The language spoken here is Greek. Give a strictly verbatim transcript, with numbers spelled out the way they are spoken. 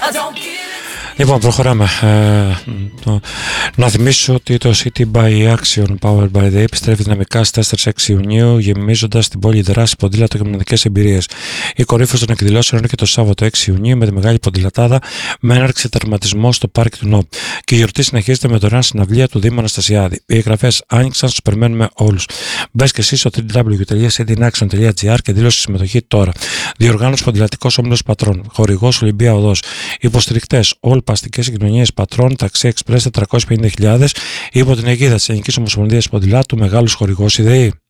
Λοιπόν, προχωράμε. Ε, το, να θυμίσω ότι το City by Action Powered by the επιστρέφει δυναμικά στις τέσσερις έξι Ιουνίου, γεμίζοντας την πόλη δράση ποδήλατο και μοναδικές εμπειρίες. Η κορύφωση των εκδηλώσεων είναι και το Σάββατο έξι Ιουνίου με τη μεγάλη ποδηλατάδα με έναρξη τερματισμό στο πάρκι του ΝΟΠ. Και η γιορτή συνεχίζεται με δωρεάν συναυλία του Δήμου Αναστασιάδη. Οι εγγραφές άνοιξαν, σας περιμένουμε όλους. Μπες και εσύ στο double-u double-u double-u τελεία city in action τελεία gr και δήλωσε συμμετοχή τώρα. Διοργάνωση Ποδηλατικός Όμιλος Πατρών. Χορηγός Ολυμπία Οδός. Υποστηρικτές All Παστικές Συγκοινωνίες Πατρών, Ταξί Express τετρακόσιες πενήντα χιλιάδες υπό την αιγίδα της Ελληνικής Ομοσπονδίας Ποδηλάτου, μεγάλος χορηγός ΙΔΕΗ.